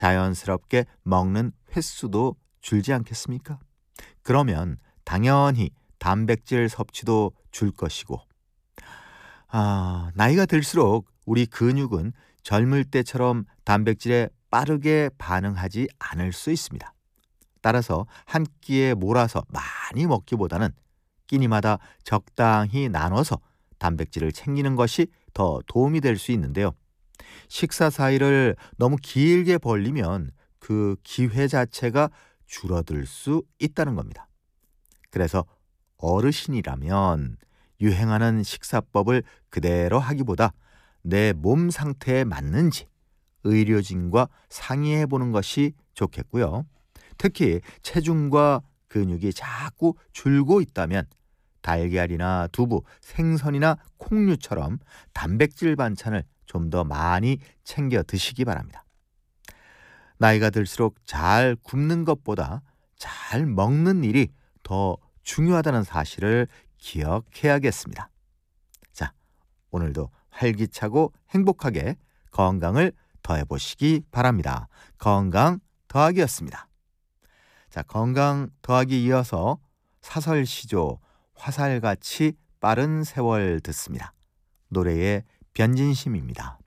자연스럽게 먹는 횟수도 줄지 않겠습니까? 그러면 당연히 단백질 섭취도 줄 것이고, 나이가 들수록 우리 근육은 젊을 때처럼 단백질에 빠르게 반응하지 않을 수 있습니다. 따라서 한 끼에 몰아서 많이 먹기보다는 끼니마다 적당히 나눠서 단백질을 챙기는 것이 더 도움이 될 수 있는데요. 식사 사이를 너무 길게 벌리면 그 기회 자체가 줄어들 수 있다는 겁니다. 그래서 어르신이라면 유행하는 식사법을 그대로 하기보다 내 몸 상태에 맞는지 의료진과 상의해 보는 것이 좋겠고요. 특히 체중과 근육이 자꾸 줄고 있다면 달걀이나 두부, 생선이나 콩류처럼 단백질 반찬을 좀 더 많이 챙겨 드시기 바랍니다. 나이가 들수록 잘 굶는 것보다 잘 먹는 일이 더 중요하다는 사실을 기억해야겠습니다. 자, 오늘도 활기차고 행복하게 건강을 더해보시기 바랍니다. 건강 더하기였습니다. 자, 건강 더하기 이어서 사설시조 화살같이 빠른 세월 듣습니다. 노래의 변진심입니다.